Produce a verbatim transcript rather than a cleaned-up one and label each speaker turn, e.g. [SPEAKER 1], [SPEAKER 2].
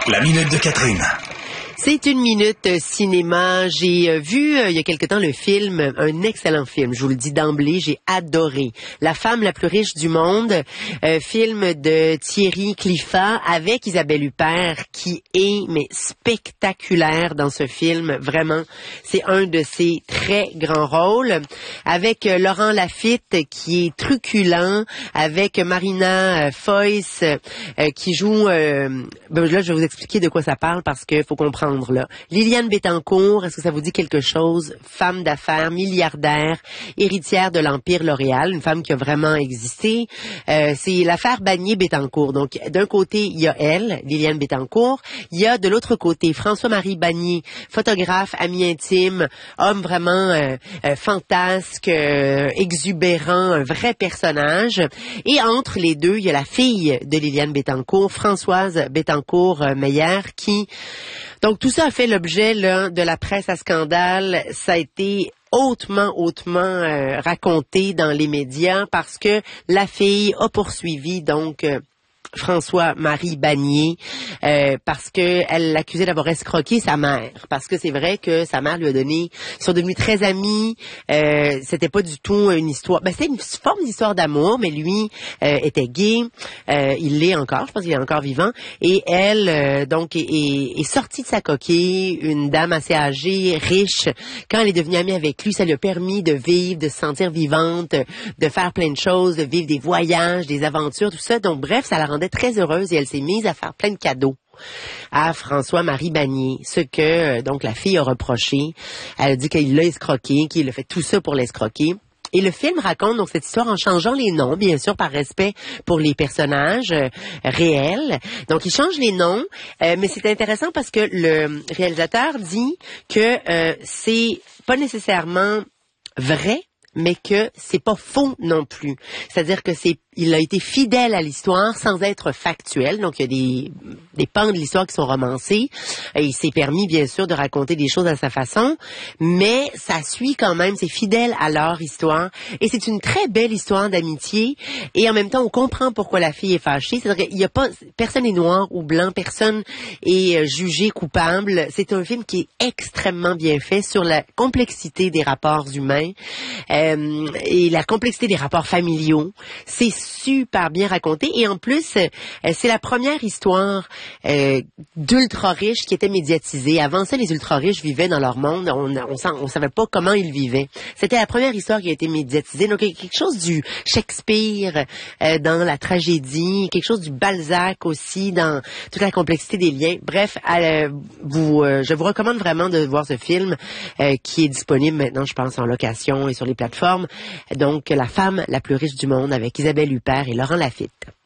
[SPEAKER 1] La minute de Catherine.
[SPEAKER 2] C'est une minute cinéma. J'ai vu euh, il y a quelque temps le film, un excellent film, je vous le dis d'emblée, j'ai adoré. La femme la plus riche du monde, euh, film de Thierry Cliffat avec Isabelle Huppert qui est mais spectaculaire dans ce film. Vraiment, c'est un de ses très grands rôles. Avec euh, Laurent Lafitte qui est truculent, avec Marina euh, Foïs euh, qui joue... Euh, ben là, je vais vous expliquer de quoi ça parle parce qu'il faut comprendre. Là. Liliane Bettencourt, est-ce que ça vous dit quelque chose? Femme d'affaires, milliardaire, héritière de l'Empire L'Oréal, une femme qui a vraiment existé. Euh, c'est l'affaire Bagné-Bettencourt. Donc, d'un côté, il y a elle, Liliane Bettencourt. Il y a de l'autre côté François-Marie Bagné, photographe, ami intime, homme vraiment euh, euh, fantasque, euh, exubérant, un vrai personnage. Et entre les deux, il y a la fille de Liliane Bettencourt, Françoise Bettencourt-Meyer, qui... Donc, tout ça a fait l'objet là, de la presse à scandale. Ça a été hautement, hautement euh, raconté dans les médias parce que la fille a poursuivi, donc... Euh, François-Marie Bagné, euh, parce que elle l'accusait d'avoir escroqué sa mère. Parce que c'est vrai que sa mère lui a donné... Ils sont devenus très amis. Euh, c'était pas du tout une histoire... Ben, c'était une forme d'histoire d'amour, mais lui euh, était gay. Euh, il l'est encore, je pense qu'il est encore vivant. Et elle, euh, donc, est, est, est sortie de sa coquille, une dame assez âgée, riche. Quand elle est devenue amie avec lui, ça lui a permis de vivre, de se sentir vivante, de faire plein de choses, de vivre des voyages, des aventures, tout ça. Donc, bref, ça la rendait très heureuse et elle s'est mise à faire plein de cadeaux à François-Marie Bagné, ce que donc la fille a reproché. Elle a dit qu'il l'a escroqué, qu'il a fait tout ça pour l'escroquer. Et le film raconte donc cette histoire en changeant les noms, bien sûr, par respect pour les personnages euh, réels. Donc, il change les noms, euh, mais c'est intéressant parce que le réalisateur dit que euh, c'est pas nécessairement vrai, mais que c'est pas faux non plus. C'est-à-dire que c'est il a été fidèle à l'histoire sans être factuel. Donc, il y a des, des pans de l'histoire qui sont romancés. Et il s'est permis, bien sûr, de raconter des choses à sa façon. Mais ça suit quand même, c'est fidèle à leur histoire. Et c'est une très belle histoire d'amitié. Et en même temps, on comprend pourquoi la fille est fâchée. C'est-à-dire qu'il y a pas, personne n'est noir ou blanc, personne est jugé coupable. C'est un film qui est extrêmement bien fait sur la complexité des rapports humains euh, et la complexité des rapports familiaux. C'est super bien raconté et en plus euh, c'est la première histoire euh, d'ultra riches qui était médiatisée. Avant ça, les ultra riches vivaient dans leur monde, on on, on savait pas comment ils vivaient. C'était la première histoire qui a été médiatisée. Donc quelque chose du Shakespeare euh, dans la tragédie, quelque chose du Balzac aussi dans toute la complexité des liens. Bref, euh, vous, euh, je vous recommande vraiment de voir ce film euh, qui est disponible maintenant, je pense, en location et sur les plateformes. Donc La femme la plus riche du monde avec Isabelle Huppert et Laurent Lafitte.